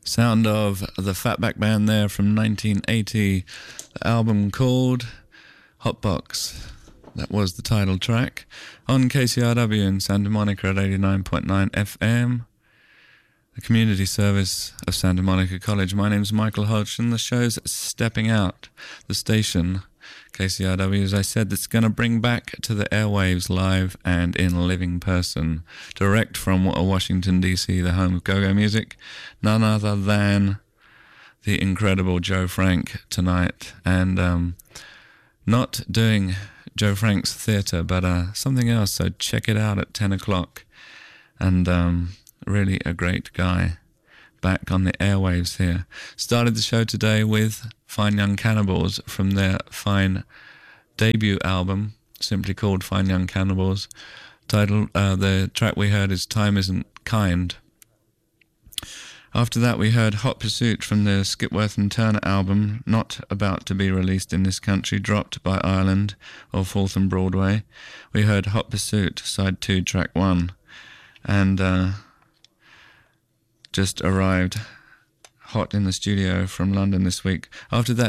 Sound of the Fatback Band there from 1980. The album called Hotbox. That was the title track. On KCRW in Santa Monica at 89.9 FM. The community service of Santa Monica College. My name's Michael Hodge and the show's Stepping Out. The station, KCRW, as I said, that's going to bring back to the airwaves live and in living person. Direct from Washington, D.C., the home of go-go music. None other than the incredible Joe Frank tonight. And not doing Joe Frank's theatre, but something else. So check it out at 10 o'clock. And really a great guy back on the airwaves here. Started the show today with Fine Young Cannibals from their fine debut album, simply called Fine Young Cannibals. The track we heard is Time Isn't Kind. After that we heard Hot Pursuit from the Skipworth and Turner album, not about to be released in this country, dropped by Ireland or Fourth and Broadway. We heard Hot Pursuit, side 2, track 1. And just arrived hot in the studio from London this week. After that,